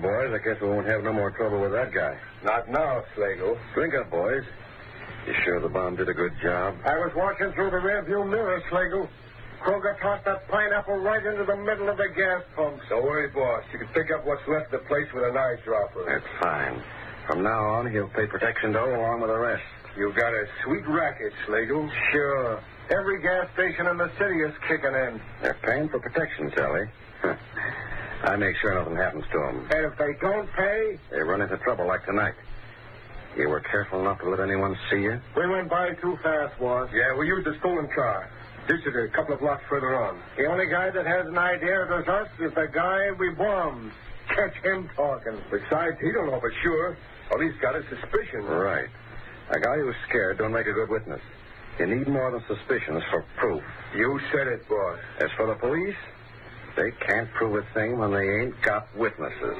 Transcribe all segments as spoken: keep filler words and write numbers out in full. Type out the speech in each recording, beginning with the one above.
boys. I guess we won't have no more trouble with that guy. Not now, Slagle. Drink up, boys. You sure the bomb did a good job? I was watching through the rearview mirror, Slagle. Kroger tossed that pineapple right into the middle of the gas pumps. Don't worry, boss. You can pick up what's left of the place with an eye dropper. That's fine. From now on, he'll pay protection dough along with the rest. You got a sweet racket, Slagle. Sure. Every gas station in the city is kicking in. They're paying for protection, Sally. I make sure nothing happens to them. And if they don't pay? They run into trouble like tonight. You were careful not to let anyone see you? We went by too fast, boss. Yeah, we used a stolen car. This is a couple of blocks further on. The only guy that has an idea of us is the guy we bombed. Catch him talking. Besides, he don't know for sure. All he's got is suspicion. Right. A guy who's scared don't make a good witness. You need more than suspicions for proof. You said it, boss. As for the police, they can't prove a thing when they ain't got witnesses.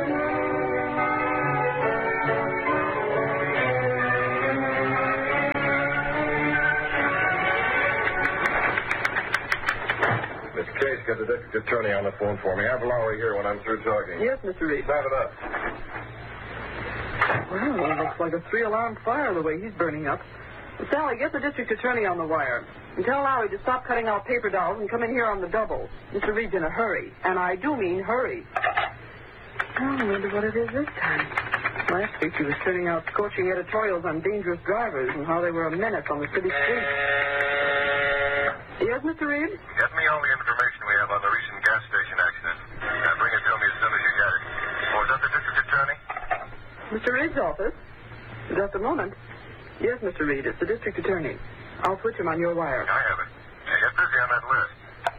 Miss Case, got the district attorney on the phone for me. Have Lowry here when I'm through talking. Yes, Mister Reed. Start it up. Well, it looks like a three-alarm fire the way he's burning up. Sally, get the district attorney on the wire. And tell Lowry to stop cutting out paper dolls and come in here on the double. Mister Reed's in a hurry. And I do mean hurry. Oh, I wonder what it is this time. Last week he was turning out scorching editorials on dangerous drivers and how they were a menace on the city streets. Yes, Mister Reed? Get me all the information we have on the recent gas station accident. And bring it to me as soon as you get it. Oh, is that the district attorney? Mister Reed's office? Just a moment. Yes, Mister Reed, it's the district attorney. I'll switch him on your wire. I have it. Now, get busy on that list.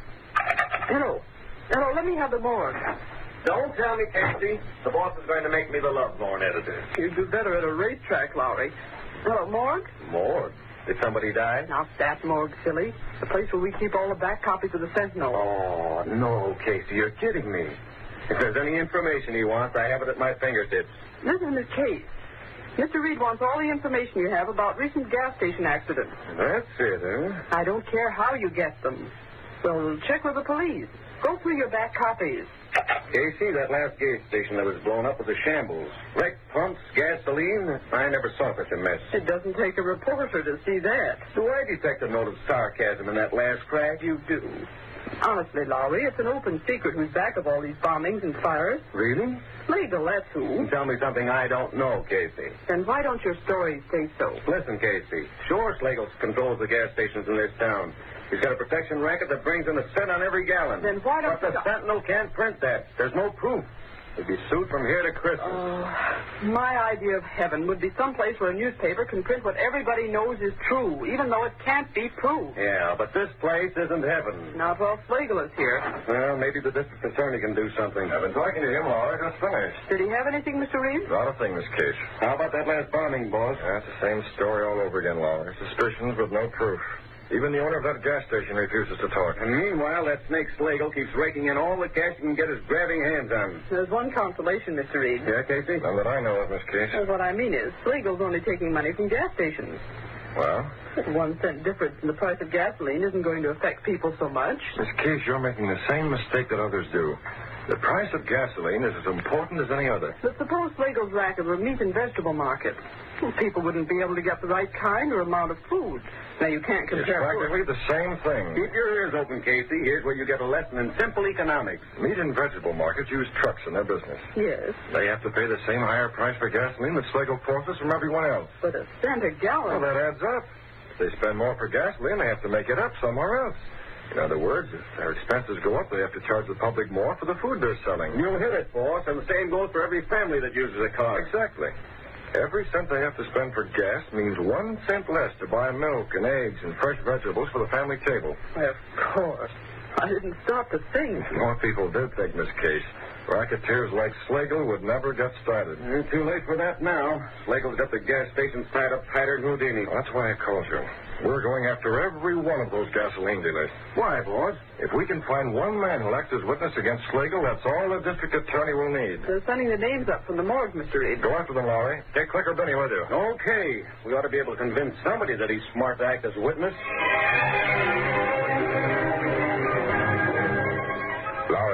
Hello. Hello, let me have the morgue. Don't tell me, Casey. The boss is going to make me the Lovelorn editor. You'd do better at a racetrack, Lowry. Hello, morgue? Morgue? Did somebody die? Not that morgue, silly. The place where we keep all the back copies of the Sentinel. Oh, no, Casey, you're kidding me. If there's any information he wants, I have it at my fingertips. Listen to this case. Mister Reed wants all the information you have about recent gas station accidents. That's it, huh? I don't care how you get them. Well, check with the police. Go through your back copies. Casey, that last gas station that was blown up was a shambles. Wrecked pumps, gasoline. I never saw such a mess. It doesn't take a reporter to see that. Do I detect a note of sarcasm in that last crack? You do. Honestly, Lowry, it's an open secret who's back of all these bombings and fires. Really? Legal, that's who. Tell me something I don't know, Casey. Then why don't your stories say so? Listen, Casey. Sure, Slagle controls the gas stations in this town. He's got a protection racket that brings in a cent on every gallon. Then why don't But the you... Sentinel can't print that. There's no proof. He'd be sued from here to Christmas. Uh, my idea of heaven would be someplace where a newspaper can print what everybody knows is true, even though it can't be proved. Yeah, but this place isn't heaven. Not while Slagle is here. Well, maybe the district attorney can do something. I've been talking to him all. I just finished. Did he have anything, Mister Reed? Not a thing, Miss Case. How about that last bombing, boss? That's the same story all over again, Lawler. Suspicions with no proof. Even the owner of that gas station refuses to talk. And meanwhile, that snake Slagle keeps raking in all the cash he can get his grabbing hands on. There's one consolation, Mister Reed. Yeah, Casey? None that I know of, Miss Case. Well, what I mean is, Slagle's only taking money from gas stations. Well? One cent difference in the price of gasoline isn't going to affect people so much. Miss Case, you're making the same mistake that others do. The price of gasoline is as important as any other. But suppose Slagle's racket were a meat and vegetable market. Well, people wouldn't be able to get the right kind or amount of food. Now, you can't It's compare... practically the same thing. Keep your ears open, Casey. Here's where you get a lesson in simple economics. Meat and vegetable markets use trucks in their business. Yes, They have to pay the same higher price for gasoline that Slagle forces from everyone else. but a cent a gallon... Well, that adds up. If they spend more for gasoline, they have to make it up somewhere else. In other words, if their expenses go up, they have to charge the public more for the food they're selling. You hit it, boss, and the same goes for every family that uses a car. Exactly. Every cent they have to spend for gas means one cent less to buy milk and eggs and fresh vegetables for the family table. Why, of course. I didn't stop to think. More people did think, Miss Case. Racketeers like Slagle would never get started. Eh, too late for that now. Slagle's got the gas stations tied up tighter than Houdini. Well, that's why I called you. We're going after every one of those gasoline dealers. Why, boss? If we can find one man who'll act as witness against Slagle, that's all the district attorney will need. They're sending the names up from the morgue, Mister Reed. Go after them, Lowry. Take Clicker Benny with you. Okay. We ought to be able to convince somebody that he's smart to act as a witness. Lowry,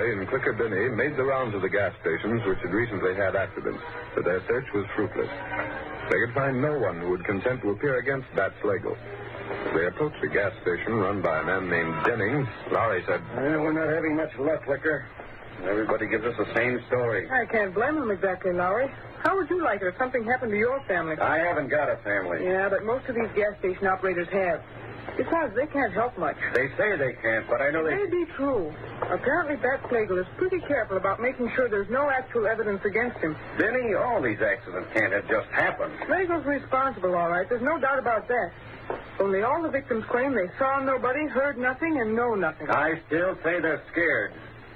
Lowry and Clicker Binney made the rounds of the gas stations which had recently had accidents, but their search was fruitless. They could find no one who would consent to appear against Bat Slagle. As they approached a gas station run by a man named Jennings, Lowry said, Well, we're not having much luck, Clicker. Everybody gives us the same story. I can't blame him exactly, Lowry. How would you like it if something happened to your family? I haven't got a family. Yeah, but most of these gas station operators have. Besides, they can't help much. They say they can't, but I know It they... may be true. Apparently, Bat Slagle is pretty careful about making sure there's no actual evidence against him. Benny, all these accidents can't have just happened. Slagle's responsible, all right. There's no doubt about that. Only all the victims claim they saw nobody, heard nothing, and know nothing. I still say they're scared.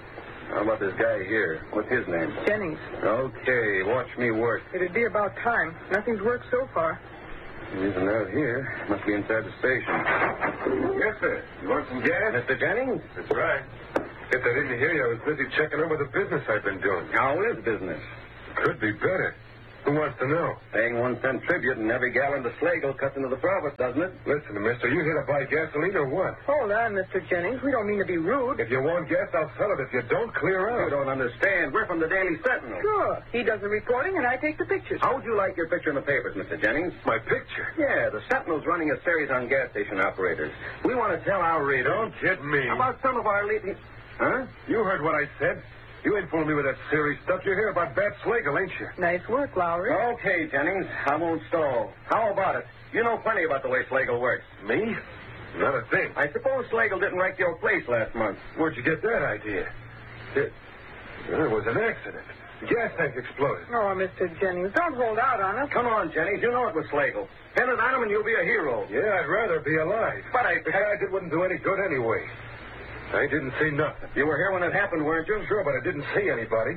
How about this guy here? What's his name? Jennings. Okay, watch me work. It'd be about time. Nothing's worked so far. He isn't out here. Must be inside the station. Yes, sir. You want some gas? Mister Jennings? That's right. If I didn't hear you, I was busy checking over the business I've been doing. How is business? Could be better. Who wants to know? Paying one cent tribute and every gallon to Slagle cuts into the profit, doesn't it? Listen, mister, you here to buy gasoline or what? Hold on, Mister Jennings. We don't mean to be rude. If you want gas, I'll sell it. If you don't, clear You out. don't understand. We're from the Daily Sentinel. Sure. He does the reporting, and I take the pictures. How would you like your picture in the papers, Mister Jennings? My picture. Yeah, the Sentinel's running a series on gas station operators. We want to tell our readers... Don't kid me. About some of our leading... Huh? You heard what I said. You ain't fooling me with that serious stuff. You hear about Bat Slagle, ain't you? Nice work, Lowry. Okay, Jennings. I won't stall. How about it? You know plenty about the way Slagle works. Me? Not a thing. I suppose Slagle didn't wreck your place last month. Where'd you get that idea? It, well, it was an accident. The gas tank exploded. Oh, Mister Jennings, don't hold out on us. Come on, Jennings. You know it was Slagle. Pin it on him and you'll be a hero. Yeah, I'd rather be alive. But I... Besides, it wouldn't do any good anyway. I didn't see nothing. You were here when it happened, weren't you? Sure, but I didn't see anybody.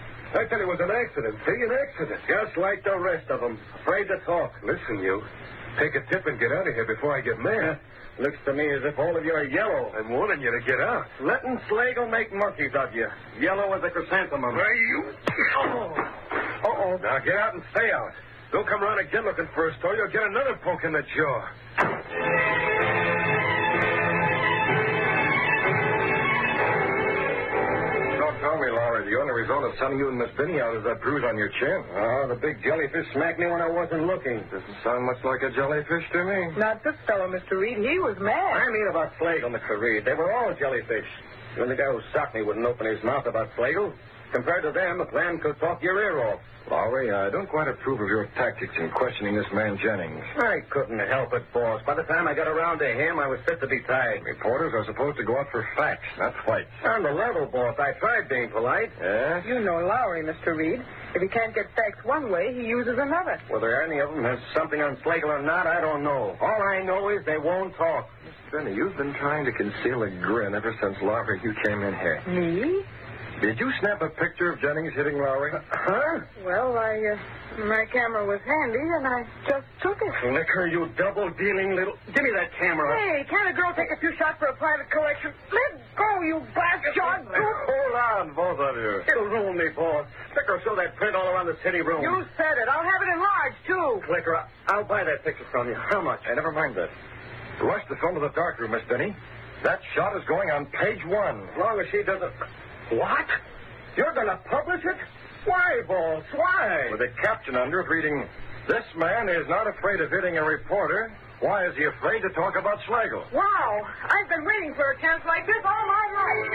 I tell you, it was an accident. See, an accident. Just like the rest of them. Afraid to talk. Listen, you. Take a tip and get out of here before I get mad. Looks to me as if all of you are yellow. I'm warning you to get out. Letting Slagle make monkeys of you. Yellow as a chrysanthemum. Why, you... Oh. Uh-oh. Now get out and stay out. Don't come around again looking for a story. You'll get another poke in the jaw. Tell me, Laura, the only result of sending you and Miss Binney out is that bruise on your chin. Oh, the big jellyfish smacked me when I wasn't looking. Doesn't sound much like a jellyfish to me. Not this fellow, Mister Reed. He was mad. I mean about Slagle, Mister Reed. They were all jellyfish. Even the guy who socked me wouldn't open his mouth about Slagle. Compared to them, the plan could talk your ear off. Lowry, I don't quite approve of your tactics in questioning this man Jennings. I couldn't help it, boss. By the time I got around to him, I was fit to be tied. Reporters are supposed to go out for facts, not fights. On the level, boss. I tried being polite. Yeah? You know Lowry, Mister Reed. If he can't get facts one way, he uses another. Whether any of them has something on Slagle or not, I don't know. All I know is they won't talk. Mister Benny, you've been trying to conceal a grin ever since Lowry you came in here. Me? Did you snap a picture of Jennings hitting Lowry? Uh, huh? Well, I, uh, my camera was handy, and I just took it. Liquor, you double-dealing little... Give me that camera. Hey, can't a girl take a few shots for a private collection? Let go, you bastard! Hold on, both of you. It'll ruin me, boss. Liquor, show that print all around the city room. You said it. I'll have it enlarged, too. Clicker, I'll buy that picture from you. How much? Hey, never mind that. Rush the film to the darkroom, Miss Benny. That shot is going on page one. As long as she doesn't... What? You're going to publish it? Why, boss? Why? With a caption under it reading, "This man is not afraid of hitting a reporter. Why is he afraid to talk about Slagle?" Wow. I've been waiting for a chance like this all my life.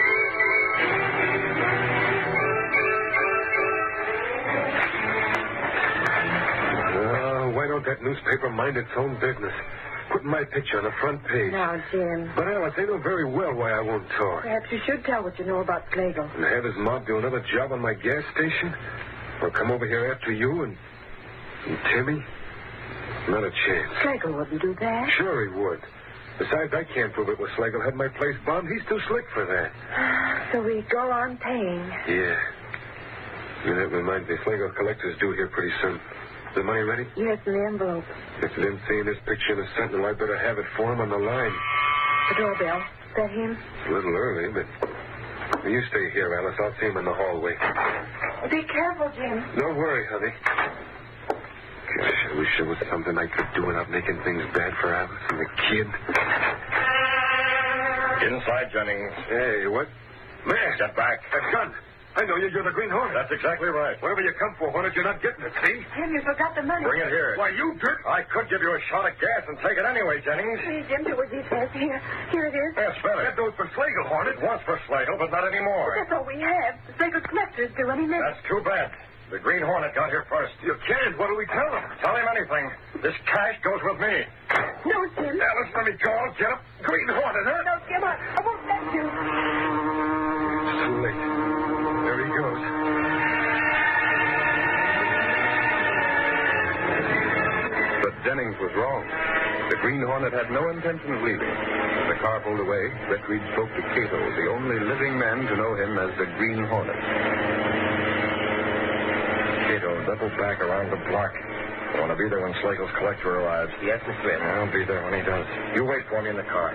Oh, why don't that newspaper mind its own business? Putting my picture on the front page. Now, Jim. But, Alice, they know very well why I won't talk. Perhaps you should tell what you know about Slagle. And have his mob do another job on my gas station? Or come over here after you and, and Timmy? Not a chance. Slagle wouldn't do that. Sure he would. Besides, I can't prove it was Slagle had my place bombed. He's too slick for that. So we go on paying. Yeah. You know, that reminds me, Slagle collector's due here pretty soon. Is the money ready? Yes, in the envelope. If you didn't see this picture in the Sentinel, I'd better have it for him on the line. The doorbell. Is that him? A little early, but... You stay here, Alice. I'll see him in the hallway. Be careful, Jim. Don't worry, honey. Gosh, I wish there was something I could do without making things bad for Alice and the kid. Inside, Jennings. Hey, what? Man. Step back. That gun. I know you. You're the Green Hornet. That's exactly right. Whatever you come for, Hornet, you're not getting it, see? Jim, you forgot the money. Bring it here. Why, you dirt. I could give you a shot of gas and take it anyway, Jennings. Please, Jim, do what he says. Here. Here it is. Yes, spell it. That goes for Slagle, Hornet. It was for Slagle, but not anymore. That's all we have. The Slagle collectors do any minute. That's too bad. The Green Hornet got here first. You can't. What do we tell him? Tell him anything. This cash goes with me. No, Jim. Now, listen to me, Charles. Get up. Green Hornet, huh? No, Jim, I, I won't let you. It's too late. There he goes. But Jennings was wrong. The Green Hornet had no intention of leaving. As the car pulled away, Betteridge spoke to Cato, the only living man to know him as the Green Hornet. Cato, double back around the block. I want to be there when Slagle's collector arrives. Yes, Mister Smith. I'll be there when he does. You wait for me in the car.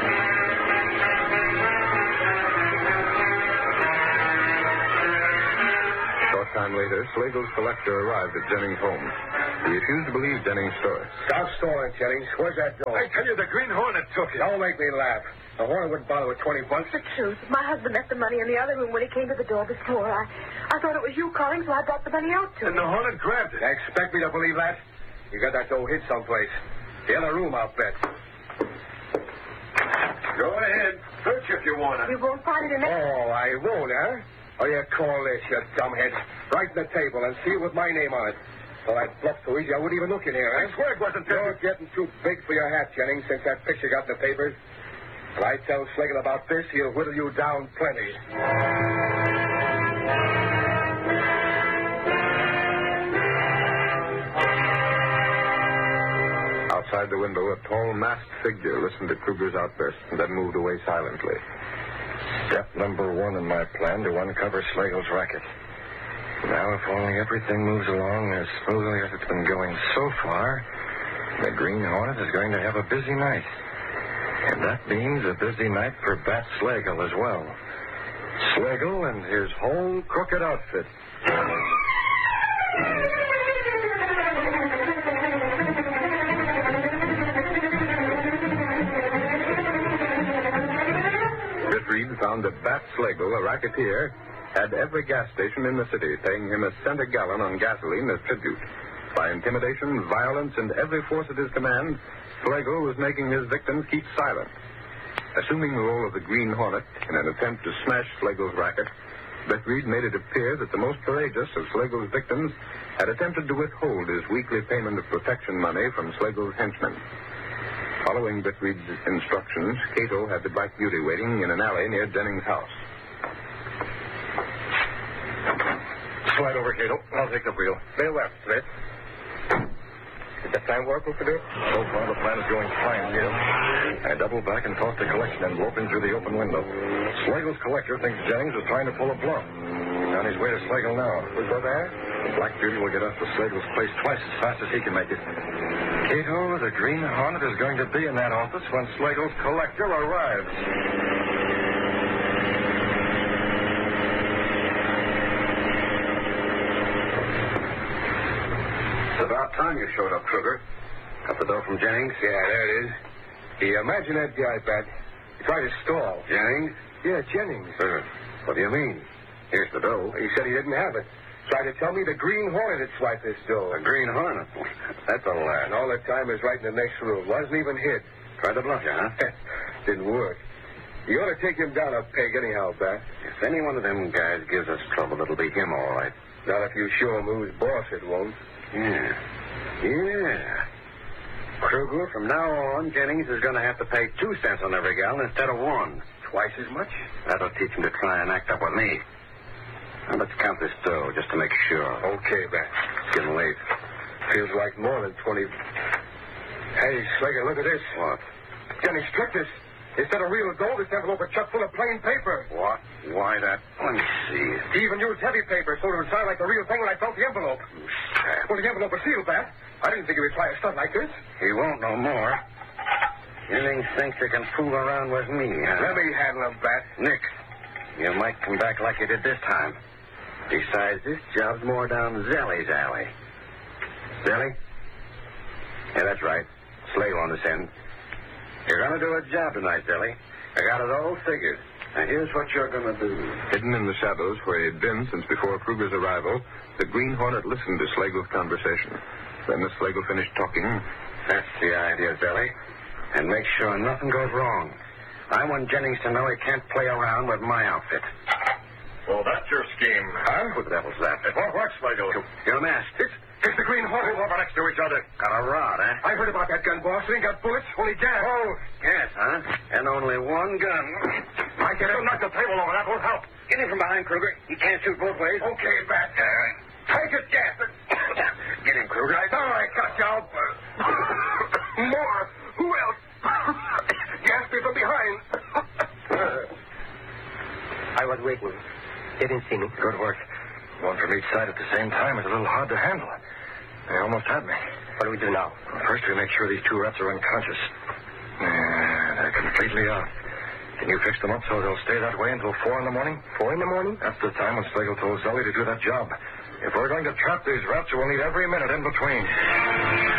Short time later, Slagle's collector arrived at Jennings' home. He refused to believe Jennings' story. Stop stalling, Jennings. Where's that door? I tell you, the Green Hornet took it. Don't make me laugh. The Hornet wouldn't bother with twenty bucks. The truth. My husband left the money in the other room when he came to the door before. I, I thought it was you calling, so I brought the money out to And him. the Hornet grabbed it. Expect me to believe that? You got that dough hid someplace. The other room, I'll bet. Go ahead. Search if you want You to. won't find it in there. Oh, I won't, huh? Oh, you call this, you dumbhead. Right in the table and see it with my name on it. Well, that bluff so easy, I wouldn't even look in here, huh? I swear it wasn't You're getting too big for your hat, Jennings, since that picture got in the papers. If I tell Slagle about this, he'll whittle you down plenty. Outside the window, a tall, masked figure listened to Kruger's outburst and then moved away silently. Step number one in my plan to uncover Slagle's racket. Now, if only everything moves along as smoothly as it's been going so far, the Green Hornet is going to have a busy night. And that means a busy night for Bat Slagle as well. Slagle and his whole crooked outfit. Betteridge found that Bat Slagle, a racketeer, had every gas station in the city paying him a cent a gallon on gasoline as tribute. By intimidation, violence, and every force at his command, Slagle was making his victims keep silent. Assuming the role of the Green Hornet in an attempt to smash Slagle's racket, Betteridge made it appear that the most courageous of Slagle's victims had attempted to withhold his weekly payment of protection money from Slagle's henchmen. Following Betteridge's instructions, Cato had the Black Beauty waiting in an alley near Jennings' house. Slide over, Cato. I'll take the wheel. Stay left, Smith. Did the plan work, Mister Smith? So far, the plan is going fine, Cato. I double back and toss the collection envelope in through the open window. Slagle's collector thinks Jennings is trying to pull a bluff. He's on his way to Slagle now. We'll go there? The Black Beauty will get us to Slagle's place twice as fast as he can make it. Cato, the Green Hornet is going to be in that office when Slagle's collector arrives. It's about time you showed up, Kruger. Got the dough from Jennings? Yeah, there it is. Hey, imagine that guy, Bat. He tried to stall. Jennings? Yeah, Jennings. Uh, what do you mean? Here's the dough. He said he didn't have it. Tried to tell me the Green Hornet had swiped this dough. A Green Hornet. That's a lad. And all that time is right in the next room. Wasn't even hid. Tried to bluff you, huh? Didn't work. You ought to take him down a peg anyhow, Bat. If any one of them guys gives us trouble, it'll be him, all right. Not if you show him who's boss, it won't. Yeah. Yeah. Kruger, from now on, Jennings is going to have to pay two cents on every gallon instead of one. Twice as much? That'll teach him to try and act up with me. Now, let's count this dough just to make sure. Okay, Bat. It's getting late. Feels like more than twenty. Hey, Slager, look at this. What? Jennings tricked us. Instead of real gold, this envelope was chock full of plain paper. What? Why that? Let me see. He even used heavy paper so it would sound like the real thing when I felt the envelope. Well, the envelope was sealed, Bat. I didn't think he would try a stunt like this. He won't no more. Jennings thinks you can fool around with me, huh? Let me handle him, Bat. Nick, you might come back like you did this time. Besides, this job's more down Zelly's alley. Zelly? Yeah, that's right. Slagle on this end. You're going to do a job tonight, Zelly. I got it all figured. Now, here's what you're going to do. Hidden in the shadows where he'd been since before Kruger's arrival, the Green Hornet listened to Slagle's conversation. Then as Slagle finished talking... That's the idea, Zelly. And make sure nothing goes wrong. I want Jennings to know he can't play around with my outfit. Oh, that's your scheme. Huh? Who the devil's that? What, what, Slagle? You're masked. It's, it's the Green Hornet. We're over next to each other. Got a rod, eh? I heard about that gun, boss. It ain't got bullets, only gas. Oh, gas, huh? And only one gun. I get him. Knock the table over. That won't help. Get him from behind, Kruger. He can't shoot both ways. Okay, Bat. Uh, take it, gas. Get him, Kruger. All right, got you. More. Who else? Gas people behind. I was waiting. They didn't see me. Good work. One from each side at the same time is a little hard to handle. They almost had me. What do we do now? Well, first, we make sure these two rats are unconscious. Yeah, they're completely out. Can you fix them up so they'll stay that way until four in the morning? Four in the morning? That's the time when Slagle told Zelly to do that job. If we're going to trap these rats, we'll need every minute in between.